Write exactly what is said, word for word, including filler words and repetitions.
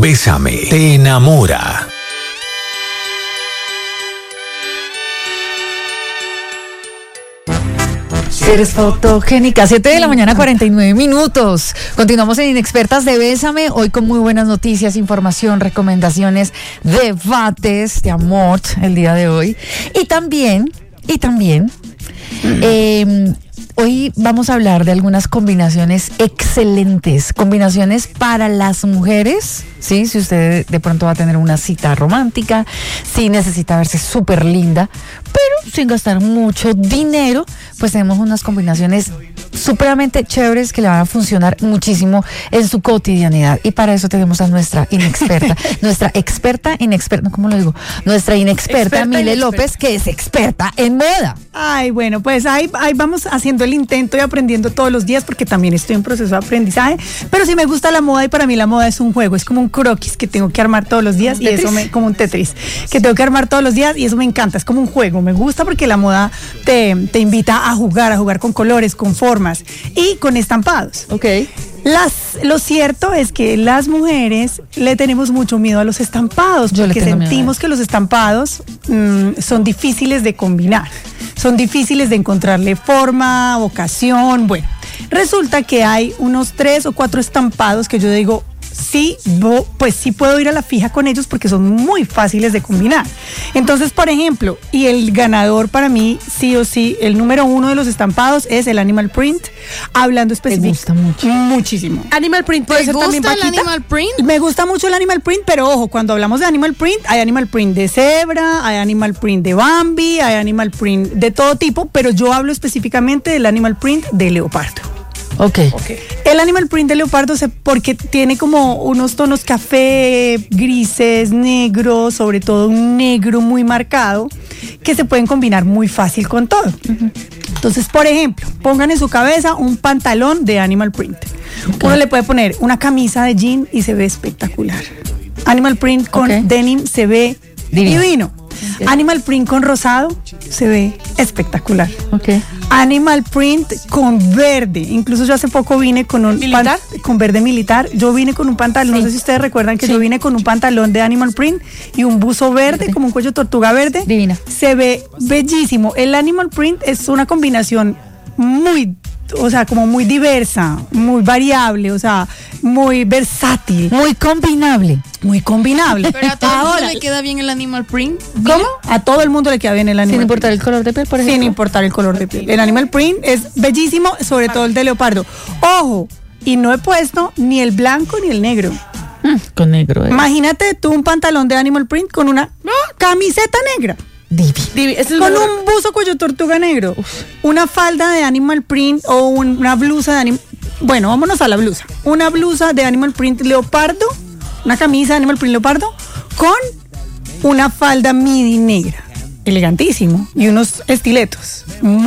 Bésame, te enamora. Eres fotogénica. siete de la mañana, cuarenta y nueve minutos. Continuamos en Inexpertas de Bésame, hoy con muy buenas noticias, información, recomendaciones, debates de amor el día de hoy. Y también, y también, eh, hoy vamos a hablar de algunas combinaciones excelentes, combinaciones para las mujeres, ¿sí? Si usted de pronto va a tener una cita romántica, si necesita verse súper linda, pero sin gastar mucho dinero, pues tenemos unas combinaciones supremamente chéveres que le van a funcionar muchísimo en su cotidianidad. Y para eso tenemos a nuestra inexperta, nuestra experta inexperta, ¿cómo lo digo? Nuestra inexperta Experta Mile inexperta. López, que es experta en moda. Ay, bueno, pues ahí, ahí vamos haciendo el intento y aprendiendo todos los días porque también estoy en proceso de aprendizaje, pero sí me gusta la moda y para mí la moda es un juego, es como un croquis que tengo que armar todos los días y eso me, como un Tetris, que tengo que armar todos los días y eso me encanta, es como un juego, me gusta porque la moda te, te invita a jugar, a jugar con colores, con formas y con estampados. Ok. Las, lo cierto es que las mujeres le tenemos mucho miedo a los estampados Yo le porque tengo miedo a sentimos eso. que los estampados mmm, son difíciles de combinar, son difíciles de encontrarle forma, ocasión. Bueno, resulta que hay unos tres o cuatro estampados que yo digo, sí, bo, pues sí puedo ir a la fija con ellos porque son muy fáciles de combinar. Entonces, por ejemplo, y el ganador para mí, sí o sí, el número uno de los estampados es el animal print, hablando específicamente. Me gusta mucho. Muchísimo. Animal print, ¿puede ¿Te ser también gusta el Paquita? animal print? Me gusta mucho el animal print, pero ojo, cuando hablamos de animal print, hay animal print de cebra, hay animal print de Bambi, hay animal print de todo tipo, pero yo hablo específicamente del animal print de leopardo. Ok. El animal print de leopardo se, porque tiene como unos tonos café, grises, negros, sobre todo un negro muy marcado, que se pueden combinar muy fácil con todo. Uh-huh. Entonces, por ejemplo, pongan en su cabeza un pantalón de animal print. Okay. Uno le puede poner una camisa de jean y se ve espectacular. Animal print con okay. denim se ve divino. divino. Okay. Animal print con rosado se ve espectacular. Okay. Animal print con verde. Incluso yo hace poco vine con un ¿Militar? Pan, con verde militar. Yo vine con un pantalón, sí. No sé si ustedes recuerdan que sí. Yo vine con un pantalón de animal print y un buzo verde, verde. Como un cuello tortuga verde. Divina. Se ve bellísimo. El animal print es una combinación muy, o sea, como muy diversa, muy variable, o sea, muy versátil. Muy combinable. Muy combinable. Pero a todo el mundo le queda bien el animal print. ¿Cómo? A todo el mundo le queda bien el animal Sin importar print. el color de piel, por ejemplo. Sin importar el color de piel. El animal print es bellísimo, sobre todo el de leopardo. Ojo, y no he puesto ni el blanco ni el negro. Mm, con negro. Eh. Imagínate tú un pantalón de animal print con una camiseta negra. Divi. Divi. Es Con un buzo cuello tortuga negro. Uf. Una falda de animal print o un, una blusa de animal. Bueno, vámonos a la blusa. Una blusa de animal print leopardo. Una camisa de animal print leopardo con una falda midi negra. Elegantísimo. Y unos estiletos. Muy